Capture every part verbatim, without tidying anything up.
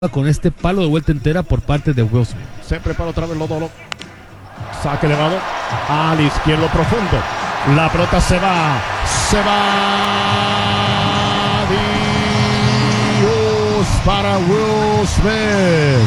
con este palo de vuelta entera por parte de Will Smith. Se prepara otra vez Lodolo. Saque elevado al izquierdo profundo. La pelota se va. Se va. Dios para Will Smith.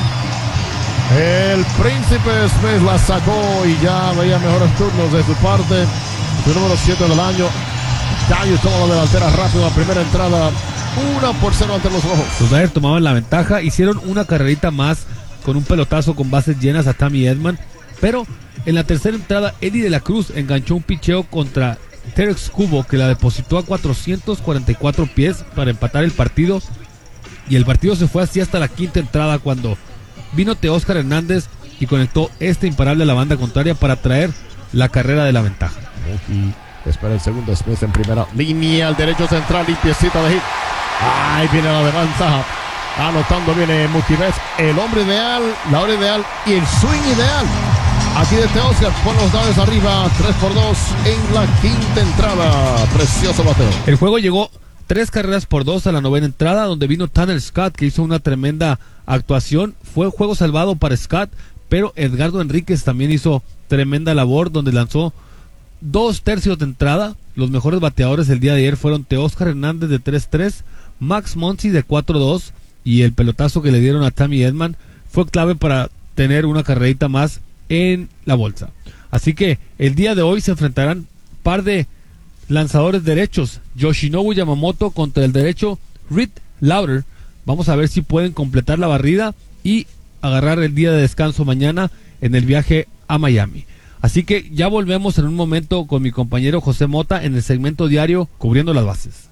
El príncipe Smith la sacó y ya veía mejores turnos de su parte. Su número siete del año. Daniels toma la delantera rápido. La primera entrada. Una por cero ante los rojos. Los Dodgers tomaban la ventaja. Hicieron una carrerita más con un pelotazo con bases llenas a Tommy Edman. Pero en la tercera entrada, Eddie de la Cruz enganchó un picheo contra Tarik Skubal, que la depositó a cuatrocientos cuarenta y cuatro pies para empatar el partido. Y el partido se fue así hasta la quinta entrada, cuando vino Teóscar Hernández y conectó este imparable a la banda contraria para traer la carrera de la ventaja. Aquí espera el segundo. Smith en primera línea, al derecho central, limpiecita de hit. Ahí viene la ventaja. Anotando viene Mookie Betts, el hombre ideal, la hora ideal y el swing ideal. Aquí de Teóscar pone los dados arriba, tres por dos en la quinta entrada. Precioso bateo. El juego llegó tres carreras por dos a la novena entrada, donde vino Tanner Scott, que hizo una tremenda actuación. Fue juego salvado para Scott, pero Edgardo Enríquez también hizo tremenda labor, donde lanzó dos tercios de entrada. Los mejores bateadores el día de ayer fueron Teóscar Hernández de tres tres, Max Muncy de cuatro dos, y el pelotazo que le dieron a Tommy Edman fue clave para tener una carrerita más en la bolsa. Así que el día de hoy se enfrentarán par de lanzadores derechos, Yoshinobu Yamamoto contra el derecho Reed Lauder. Vamos a ver si pueden completar la barrida y agarrar el día de descanso mañana en el viaje a Miami. Así que ya volvemos en un momento con mi compañero José Mota en el segmento diario Cubriendo las Bases.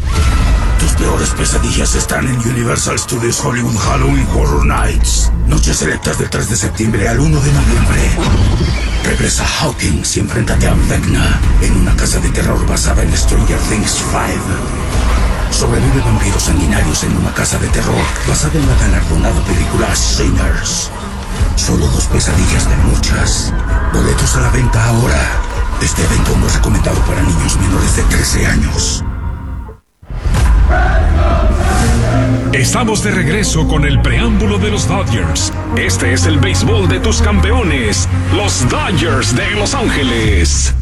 Tus peores pesadillas están en Universal Studios Hollywood Halloween Horror Nights. Noches selectas del tres de septiembre al uno de noviembre. Regresa Hawkins y enfréntate a Vecna en una casa de terror basada en Stranger Things cinco. Sobrevive vampiros sanguinarios en una casa de terror basada en la galardonada película Sinners. Solo dos pesadillas de muchas. Boletos a la venta ahora. Este evento no es recomendado para niños menores de trece años. Estamos de regreso con el preámbulo de los Dodgers. Este es el béisbol de tus campeones, los Dodgers de Los Ángeles.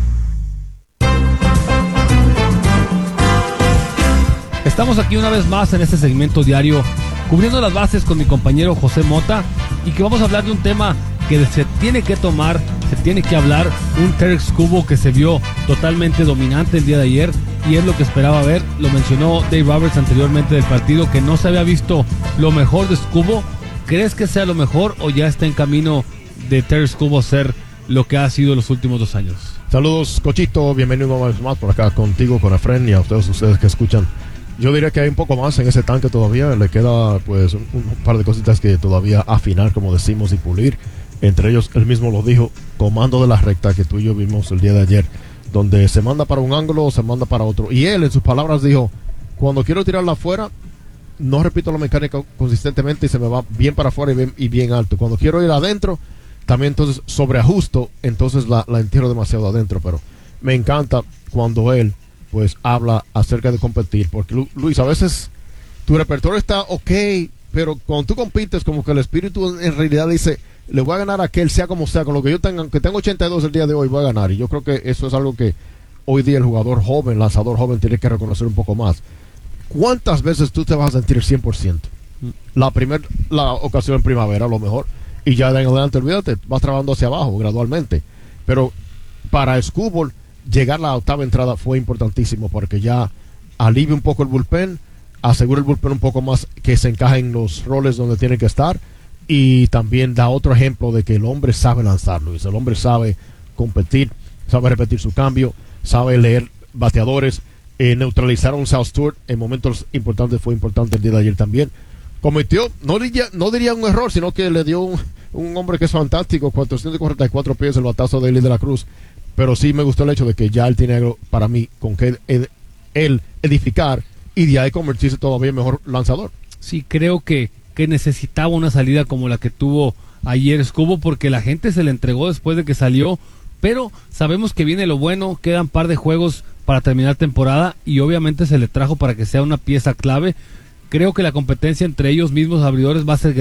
Estamos aquí una vez más en este segmento diario Cubriendo las Bases con mi compañero José Mota, y que vamos a hablar de un tema que se tiene que tomar, se tiene que hablar. Un Tarik Skubal que se vio totalmente dominante el día de ayer, y es lo que esperaba ver. Lo mencionó Dave Roberts anteriormente del partido, que no se había visto lo mejor de Skubal. ¿Crees que sea lo mejor o ya está en camino de Tarik Skubal ser lo que ha sido los últimos dos años? Saludos, Cochito, bienvenido una vez más por acá contigo, con Efren, y a ustedes, ustedes que escuchan. Yo diría que hay un poco más en ese tanque todavía. Le queda pues un, un par de cositas que todavía afinar, como decimos, y pulir. Entre ellos, él mismo lo dijo, comando de la recta, que tú y yo vimos el día de ayer, donde se manda para un ángulo o se manda para otro. Y él, en sus palabras, dijo: cuando quiero tirarla afuera, no repito la mecánica consistentemente y se me va bien para afuera y bien, y bien alto. Cuando quiero ir adentro, también entonces sobreajusto, entonces la, la entierro demasiado adentro. Pero me encanta cuando él pues habla acerca de competir, porque Luis, a veces tu repertorio está ok, pero cuando tú compites, como que el espíritu en realidad dice: le voy a ganar a aquel, sea como sea, con lo que yo tenga, aunque tengo ochenta y dos el día de hoy, voy a ganar. Y yo creo que eso es algo que hoy día el jugador joven, lanzador joven, tiene que reconocer un poco más. ¿Cuántas veces tú te vas a sentir cien por ciento? La primera la ocasión en primavera, a lo mejor, y ya de en adelante, olvídate, vas trabajando hacia abajo gradualmente. Pero para Skubal, llegar a la octava entrada fue importantísimo, porque ya alivia un poco el bullpen, asegura el bullpen un poco más que se encaje en los roles donde tiene que estar, y también da otro ejemplo de que el hombre sabe lanzar, Luis. El hombre sabe competir, sabe repetir su cambio, sabe leer bateadores, eh, neutralizar a un South Stewart en momentos importantes. Fue importante el día de ayer también. Cometió, no diría, no diría un error, sino que le dio un, un hombre que es fantástico, cuatrocientos cuarenta y cuatro pies, el batazo de Eddie de la Cruz. Pero sí me gustó el hecho de que ya él tiene algo para mí con que ed, él edificar, y de ahí convertirse todavía en mejor lanzador. Sí, creo que, que necesitaba una salida como la que tuvo ayer Skubal, porque la gente se le entregó después de que salió. Pero sabemos que viene lo bueno, quedan un par de juegos para terminar temporada, y obviamente se le trajo para que sea una pieza clave. Creo que la competencia entre ellos mismos abridores va a ser